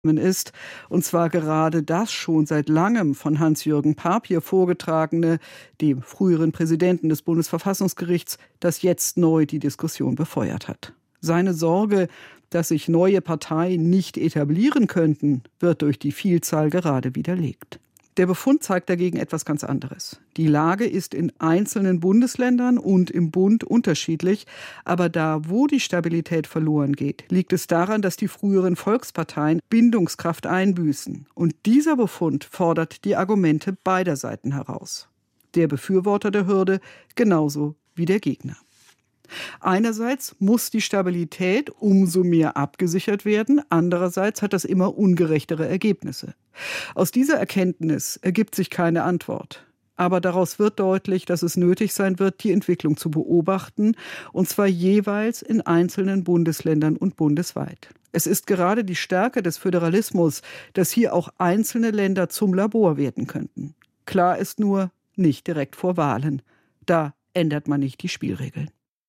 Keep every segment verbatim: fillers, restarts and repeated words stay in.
ist, und zwar gerade das schon seit langem von Hans-Jürgen Papier vorgetragene, dem früheren Präsidenten des Bundesverfassungsgerichts, das jetzt neu die Diskussion befeuert hat. Seine Sorge, dass sich neue Parteien nicht etablieren könnten, wird durch die Vielzahl gerade widerlegt. Der Befund zeigt dagegen etwas ganz anderes. Die Lage ist in einzelnen Bundesländern und im Bund unterschiedlich, aber da, wo die Stabilität verloren geht, liegt es daran, dass die früheren Volksparteien Bindungskraft einbüßen. Und dieser Befund fordert die Argumente beider Seiten heraus. Der Befürworter der Hürde genauso wie der Gegner. Einerseits muss die Stabilität umso mehr abgesichert werden, andererseits hat das immer ungerechtere Ergebnisse. Aus dieser Erkenntnis ergibt sich keine Antwort. Aber daraus wird deutlich, dass es nötig sein wird, die Entwicklung zu beobachten, und zwar jeweils in einzelnen Bundesländern und bundesweit. Es ist gerade die Stärke des Föderalismus, dass hier auch einzelne Länder zum Labor werden könnten. Klar ist nur, nicht direkt vor Wahlen. Da ändert man nicht die Spielregeln.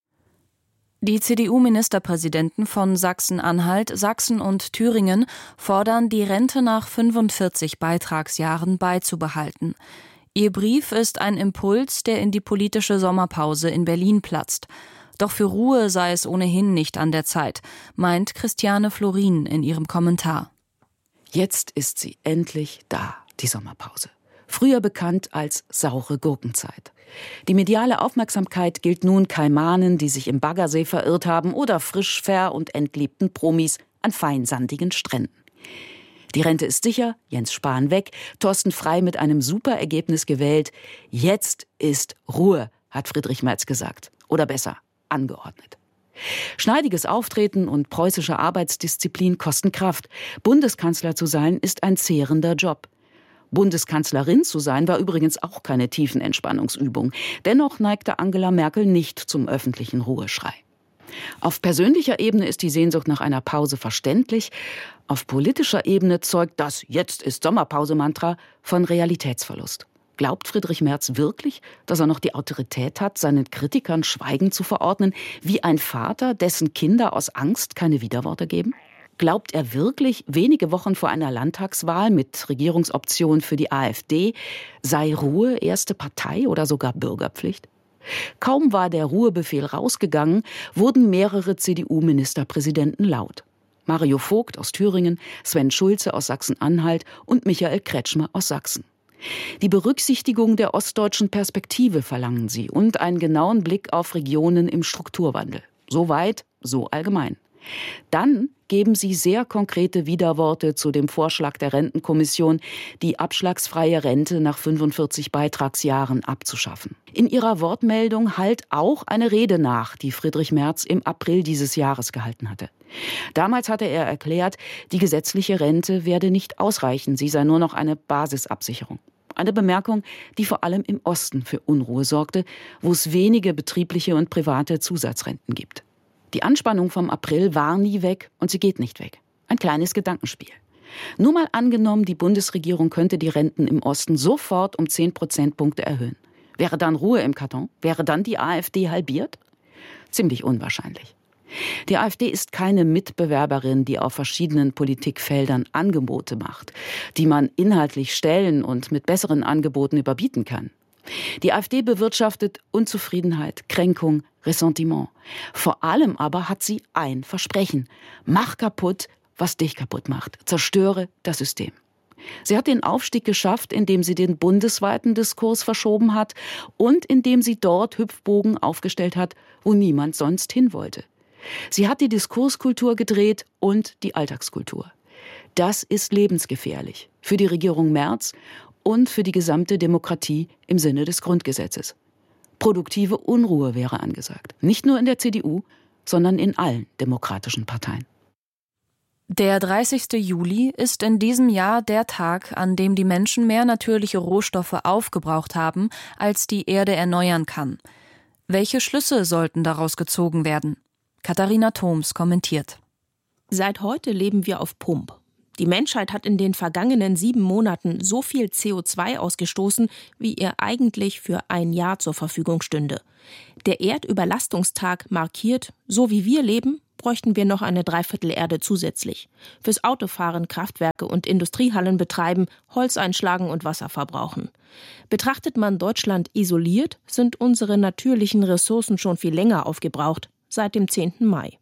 Die C D U-Ministerpräsidenten von Sachsen-Anhalt, Sachsen und Thüringen fordern, die Rente nach fünfundvierzig Beitragsjahren beizubehalten. Ihr Brief ist ein Impuls, der in die politische Sommerpause in Berlin platzt. Doch für Ruhe sei es ohnehin nicht an der Zeit, meint Christiane Florin in ihrem Kommentar. Jetzt ist sie endlich da, die Sommerpause. Früher bekannt als saure Gurkenzeit. Die mediale Aufmerksamkeit gilt nun Kaimanen, die sich im Baggersee verirrt haben, oder frisch ver- und entliebten Promis an feinsandigen Stränden. Die Rente ist sicher, Jens Spahn weg, Thorsten Frey mit einem super Ergebnis gewählt. Jetzt ist Ruhe, hat Friedrich Merz gesagt. Oder besser, angeordnet. Schneidiges Auftreten und preußische Arbeitsdisziplin kosten Kraft. Bundeskanzler zu sein, ist ein zehrender Job. Bundeskanzlerin zu sein, war übrigens auch keine Tiefenentspannungsübung. Dennoch neigte Angela Merkel nicht zum öffentlichen Ruheschrei. Auf persönlicher Ebene ist die Sehnsucht nach einer Pause verständlich. Auf politischer Ebene zeugt das „Jetzt ist Sommerpause"-Mantra von Realitätsverlust. Glaubt Friedrich Merz wirklich, dass er noch die Autorität hat, seinen Kritikern Schweigen zu verordnen, wie ein Vater, dessen Kinder aus Angst keine Widerworte geben? Glaubt er wirklich, wenige Wochen vor einer Landtagswahl mit Regierungsoption für die AfD sei Ruhe erste Partei oder sogar Bürgerpflicht? Kaum war der Ruhebefehl rausgegangen, wurden mehrere C D U-Ministerpräsidenten laut. Mario Vogt aus Thüringen, Sven Schulze aus Sachsen-Anhalt und Michael Kretschmer aus Sachsen. Die Berücksichtigung der ostdeutschen Perspektive verlangen sie und einen genauen Blick auf Regionen im Strukturwandel. So weit, so allgemein. Dann geben sie sehr konkrete Widerworte zu dem Vorschlag der Rentenkommission, die abschlagsfreie Rente nach fünfundvierzig Beitragsjahren abzuschaffen. In ihrer Wortmeldung hallt auch eine Rede nach, die Friedrich Merz im April dieses Jahres gehalten hatte. Damals hatte er erklärt, die gesetzliche Rente werde nicht ausreichen, sie sei nur noch eine Basisabsicherung. Eine Bemerkung, die vor allem im Osten für Unruhe sorgte, wo es wenige betriebliche und private Zusatzrenten gibt. Die Anspannung vom April war nie weg und sie geht nicht weg. Ein kleines Gedankenspiel. Nur mal angenommen, die Bundesregierung könnte die Renten im Osten sofort um zehn Prozentpunkte erhöhen. Wäre dann Ruhe im Karton? Wäre dann die AfD halbiert? Ziemlich unwahrscheinlich. Die AfD ist keine Mitbewerberin, die auf verschiedenen Politikfeldern Angebote macht, die man inhaltlich stellen und mit besseren Angeboten überbieten kann. Die AfD bewirtschaftet Unzufriedenheit, Kränkung, Ressentiment. Vor allem aber hat sie ein Versprechen. Mach kaputt, was dich kaputt macht. Zerstöre das System. Sie hat den Aufstieg geschafft, indem sie den bundesweiten Diskurs verschoben hat und indem sie dort Hüpfbogen aufgestellt hat, wo niemand sonst hin wollte. Sie hat die Diskurskultur gedreht und die Alltagskultur. Das ist lebensgefährlich für die Regierung Merz und für die gesamte Demokratie im Sinne des Grundgesetzes. Produktive Unruhe wäre angesagt. Nicht nur in der C D U, sondern in allen demokratischen Parteien. Der dreißigste Juli ist in diesem Jahr der Tag, an dem die Menschen mehr natürliche Rohstoffe aufgebraucht haben, als die Erde erneuern kann. Welche Schlüsse sollten daraus gezogen werden? Katharina Thoms kommentiert. Seit heute leben wir auf Pump. Die Menschheit hat in den vergangenen sieben Monaten so viel C O zwei ausgestoßen, wie ihr eigentlich für ein Jahr zur Verfügung stünde. Der Erdüberlastungstag markiert, so wie wir leben, bräuchten wir noch eine Dreiviertelerde zusätzlich. Fürs Autofahren, Kraftwerke und Industriehallen betreiben, Holz einschlagen und Wasser verbrauchen. Betrachtet man Deutschland isoliert, sind unsere natürlichen Ressourcen schon viel länger aufgebraucht, seit dem zehnten Mai.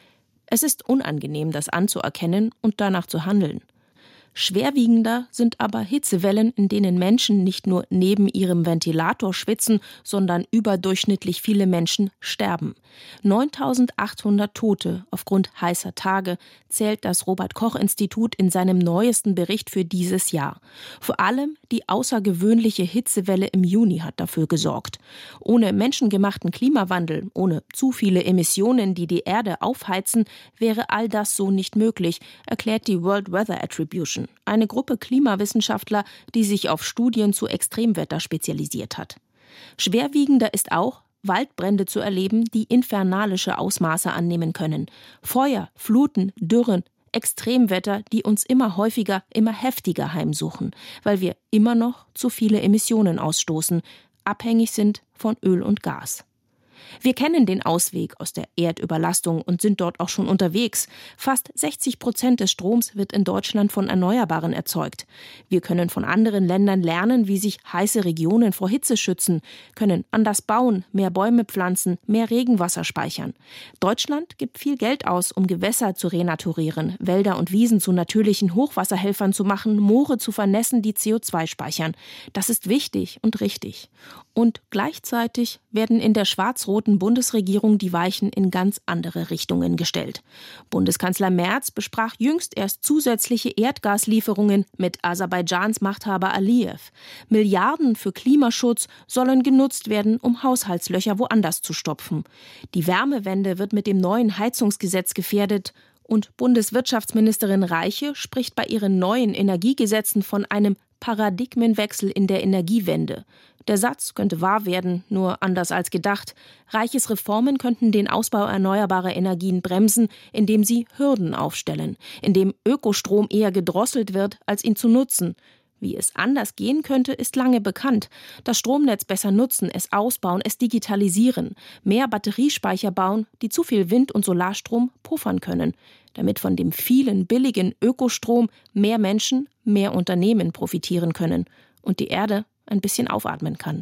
Es ist unangenehm, das anzuerkennen und danach zu handeln. Schwerwiegender sind aber Hitzewellen, in denen Menschen nicht nur neben ihrem Ventilator schwitzen, sondern überdurchschnittlich viele Menschen sterben. neuntausendachthundert Tote aufgrund heißer Tage zählt das Robert-Koch-Institut in seinem neuesten Bericht für dieses Jahr. Vor allem die außergewöhnliche Hitzewelle im Juni hat dafür gesorgt. Ohne menschengemachten Klimawandel, ohne zu viele Emissionen, die die Erde aufheizen, wäre all das so nicht möglich, erklärt die World Weather Attribution, eine Gruppe Klimawissenschaftler, die sich auf Studien zu Extremwetter spezialisiert hat. Schwerwiegender ist auch, Waldbrände zu erleben, die infernalische Ausmaße annehmen können. Feuer, Fluten, Dürren, Extremwetter, die uns immer häufiger, immer heftiger heimsuchen, weil wir immer noch zu viele Emissionen ausstoßen, abhängig sind von Öl und Gas. Wir kennen den Ausweg aus der Erdüberlastung und sind dort auch schon unterwegs. Fast sechzig Prozent des Stroms wird in Deutschland von Erneuerbaren erzeugt. Wir können von anderen Ländern lernen, wie sich heiße Regionen vor Hitze schützen, können anders bauen, mehr Bäume pflanzen, mehr Regenwasser speichern. Deutschland gibt viel Geld aus, um Gewässer zu renaturieren, Wälder und Wiesen zu natürlichen Hochwasserhelfern zu machen, Moore zu vernässen, die C O zwei speichern. Das ist wichtig und richtig. Und gleichzeitig werden in der schwarz-roten Bundesregierung die Weichen in ganz andere Richtungen gestellt. Bundeskanzler Merz besprach jüngst erst zusätzliche Erdgaslieferungen mit Aserbaidschans Machthaber Aliyev. Milliarden für Klimaschutz sollen genutzt werden, um Haushaltslöcher woanders zu stopfen. Die Wärmewende wird mit dem neuen Heizungsgesetz gefährdet. Und Bundeswirtschaftsministerin Reiche spricht bei ihren neuen Energiegesetzen von einem Paradigmenwechsel in der Energiewende. Der Satz könnte wahr werden, nur anders als gedacht. Reiches Reformen könnten den Ausbau erneuerbarer Energien bremsen, indem sie Hürden aufstellen, indem Ökostrom eher gedrosselt wird, als ihn zu nutzen. Wie es anders gehen könnte, ist lange bekannt. Das Stromnetz besser nutzen, es ausbauen, es digitalisieren, mehr Batteriespeicher bauen, die zu viel Wind- und Solarstrom puffern können, damit von dem vielen billigen Ökostrom mehr Menschen, mehr Unternehmen profitieren können und die Erde ein bisschen aufatmen kann.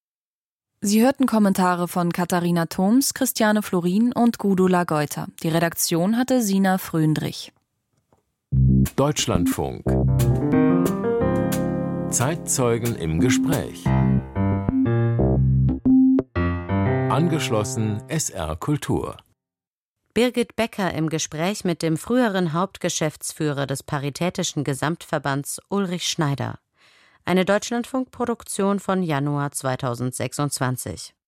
Sie hörten Kommentare von Katharina Thoms, Christiane Florin und Gudula Geuter. Die Redaktion hatte Sina Fröndrich. Deutschlandfunk. Zeitzeugen im Gespräch. Angeschlossen S R Kultur. Birgit Becker im Gespräch mit dem früheren Hauptgeschäftsführer des Paritätischen Gesamtverbands Ulrich Schneider. Eine Deutschlandfunk-Produktion von Januar zweitausendsechsundzwanzig.